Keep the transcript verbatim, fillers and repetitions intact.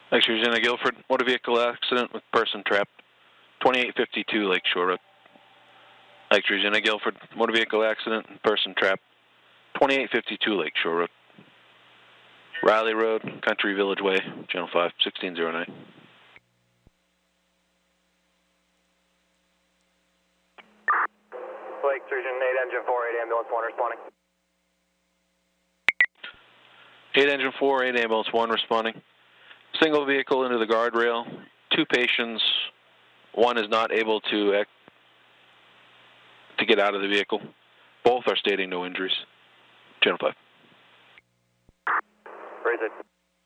X-rays in a Guilford, motor vehicle accident with person trapped, twenty-eight fifty-two Lakeshore Road. X-rays in a Guilford, motor vehicle accident and person trapped, twenty-eight fifty-two Lakeshore Road. Riley Road, Country Village Way, Channel five, sixteen oh nine. Lake Surgeon eight Engine four, eight Ambulance one responding. eight Engine four, eight Ambulance one responding. Single vehicle into the guardrail, two patients, one is not able to to get out of the vehicle. Both are stating no injuries. Channel five. Raise it.